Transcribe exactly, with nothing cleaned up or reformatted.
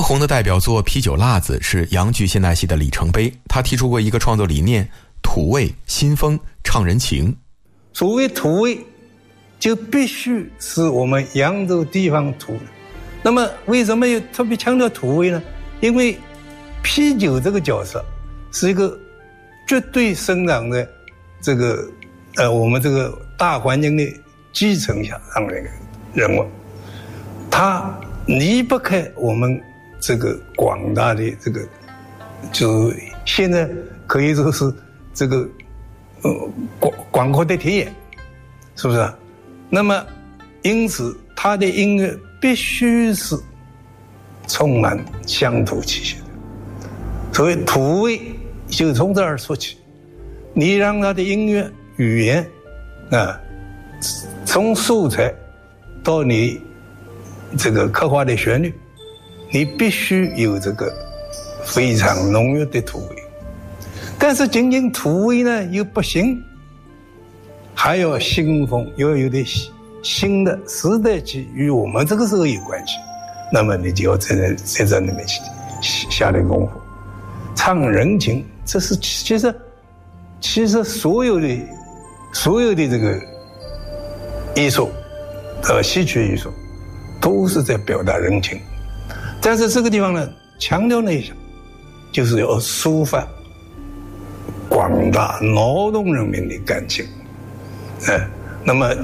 红的代表作《啤酒辣子》是洋剧现代戏的里程碑。他提出过一个创作理念：土味、新风、唱人情。 所谓土味，就必须是我们扬州地方土的。那么为什么又特别强调土味呢？因为啤酒这个角色是一个绝对生长在这个呃我们这个大环境的基层下上的一个人物，他离不开我们这个广大的这个，就是现在可以说是这个呃广广阔的田野，是不是？那么因此他的音乐必须是充满乡土气息的。所谓土味就从这儿说起，你让他的音乐语言啊，从素材到你这个刻画的旋律，你必须有这个非常浓郁的土味。但是仅仅土味呢又不行，还要新风，要有点新的时代气与我们这个时候有关系，那么你就要在在这里面下点功夫。唱人情，这是其实其实所有的所有的这个艺术呃戏曲艺术都是在表达人情，但是这个地方呢强调了一下，就是要抒发广大劳动人民的感情，哎，那么